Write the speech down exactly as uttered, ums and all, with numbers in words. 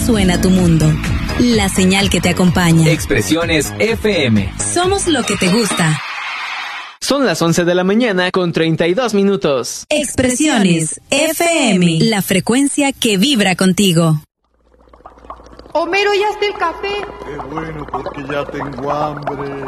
suena tu mundo. La señal que te acompaña. Expresiones F M. Somos lo que te gusta. Son las once de la mañana con treinta y dos minutos. Expresiones F M. La frecuencia que vibra contigo. Homero, ¿ya está el café? Qué bueno, porque ya tengo hambre.